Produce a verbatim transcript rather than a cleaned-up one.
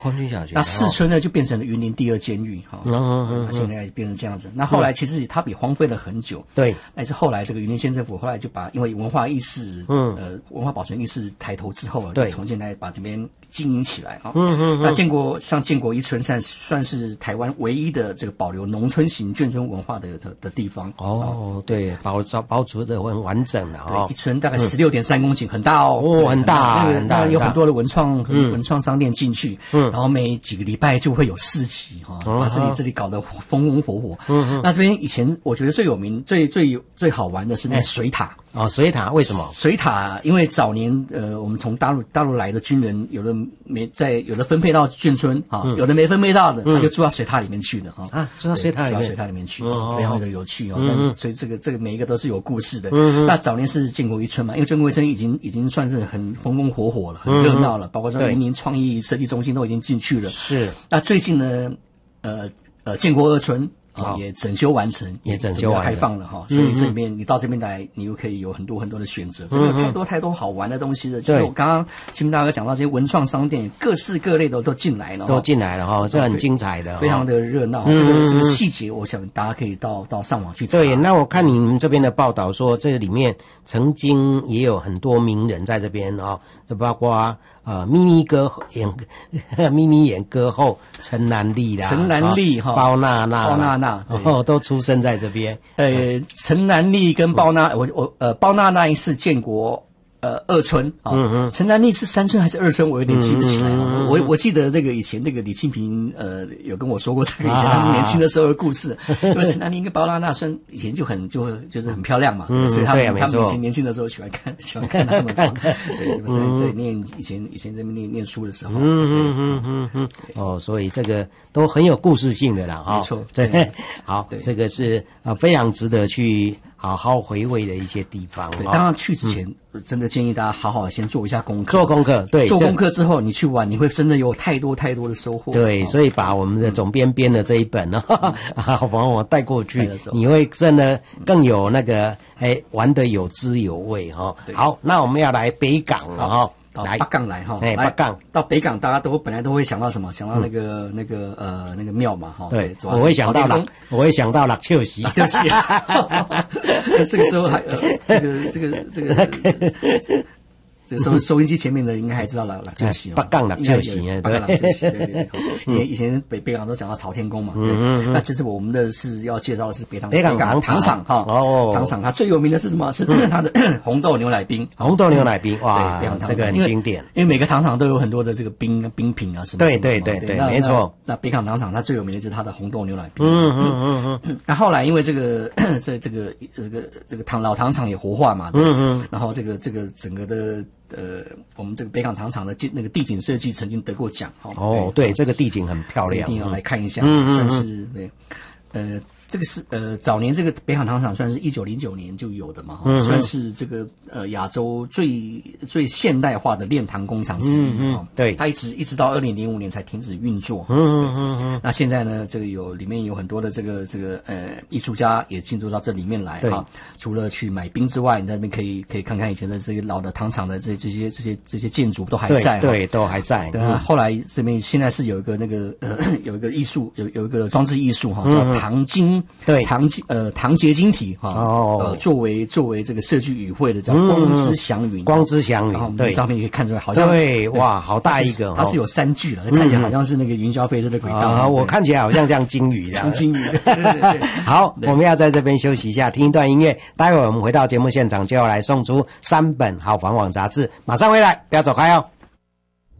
空军小学。 那四村呢就变成了云林第二监狱哈， 嗯嗯嗯， 现在变成这样子。那后来其实它比荒废了很久， 对， 但是后来这个云林县政府后来就把因为文化意识，嗯，呃，文化保存意识抬头之后，对，重新来把这边经营起来哈。嗯嗯。那建国像建国一村算算是台湾唯一的这个保留农村型眷村文化的的的地方。 哦，对，保保存的很完整的哦。 一村大概十六点三公顷，很大哦， 哦，很大，很大， 有很多的文创文创商店进去，嗯，然后每几个礼拜就会有市集哈，把这里这里搞得风风火火。嗯嗯。那这边以前我觉得最有名、最最最好玩的是那个水塔。 哦，水塔为什么？ 水塔因为早年呃，我们从大陆大陆来的军人，有的没在，有的分配到眷村啊，有的没分配到的，他就住到水塔里面去的哈。 啊，住到水塔里面， 住到水塔里面去，非常的有趣哦。但所以这个这个每一个都是有故事的。那早年是建国一村嘛，因为建国一村已经已经算是很风风火火了，很热闹了，包括说云林创意设计中心都已经进去了。 是。 那最近呢，呃呃，建国二村。啊，也整修完成， 也整修完开放了哈，所以这边你到这边来，你又可以有很多很多的选择，真的太多太多好玩的东西了。就是我刚刚新民大哥讲到这些文创商店，各式各类的都进来了， 都进来了哈，这很精彩的， 非常的热闹。这个这个细节，我想大家可以到到上网去查。 对，那我看你们这边的报道说，这里面曾经也有很多名人在这边啊，就包括。呃，咪咪歌演咪咪演歌后陈南丽啦， 陈南丽哈， 包娜娜， 包娜娜， 哦，都出生在这边。 呃，陈南丽跟包娜，我我呃，包娜娜是建国。呃，二村啊，嗯嗯，陈南丽是三村还是二村？我有点记不起来。嗯嗯、我我记得那个以前那个李庆平呃有跟我说过这个以前他们年轻的时候的故事。啊、因为陈南丽跟包娜娜孙以前就很就就是很漂亮嘛，嗯、所以他们、啊、他们以前年轻的时候喜欢看喜欢看他们看。对，在在念以前以前在那念念书的时候。嗯嗯嗯嗯嗯。哦，所以这个都很有故事性的啦，哈、哦。 没错。 对，好，这个是啊非常值得去。好好回味的一些地方。 对，当然去之前，嗯、真的建议大家好好先做一下功课。 做功课，对， 做功课之后，你去玩，你会真的有太多太多的收获。 对，所以把我们的总编编的这一本呢，好把我带过去，你会真的更有那个哎玩得有滋有味哈。好，那我们要来北港了哈。 到北港来哈， 哎，北港到北港，大家都本来都会想到什么？想到那个、嗯、那个呃那个庙嘛哈。 对，我会想到了，我会想到了秋夕， 秋夕。这个时候还呃这个这个这个。这个收收音机前面的应该还知道了，就席北港了就席， 北港了就席，对对对。以前以前北北港都讲到朝天宫嘛，对。那其实我们的是要介绍的是北港北港糖厂哈， 哦， 糖厂它最有名的是什么？是它的红豆牛奶冰， 红豆牛奶冰，哇，这个很经典。 因为每个糖厂都有很多的这个冰冰品啊什么。 对对对对，没错。 那北港糖厂它最有名的就是它的红豆牛奶冰。 嗯嗯嗯嗯。 那后来因为这个这这个这个这个糖老糖厂也活化嘛，嗯嗯，然后这个这个整个的。呃，我们这个北港糖厂的那个地景设计曾经得过奖哈。 哦，对，这个地景很漂亮， 一定要来看一下。嗯嗯，算是对，呃。这个是呃早年这个北港糖厂算是一九零九年就有的嘛，嗯、算是这个呃亚洲最最现代化的炼糖工厂之一、嗯嗯、对，它一直一直到二零零五年才停止运作。嗯嗯嗯嗯。那现在呢，这个有里面有很多的这个这个呃艺术家也进入到这里面来哈。除了去买冰之外，你在那边可以可以看看以前的这个老的糖厂的这这些这些这些建筑都还在。 对，对都还在。 对啊，后来这边现在是有一个那个呃有一个艺术有有一个装置艺术哈，叫糖晶。 对糖呃糖结晶体哈哦呃作为作为这个设计语汇的叫光之祥云， 光之祥云， 对，照片可以看出来好像对哇好大一个， 它是有三句了，看起来好像是那个云霄飞车的轨道啊，我看起来好像像鲸鱼一样， 像鲸鱼。对对对， 好，我们要在这边休息一下，听一段音乐，待会儿我们回到节目现场就要来送出三本好房网杂志，马上回来，不要走开哦。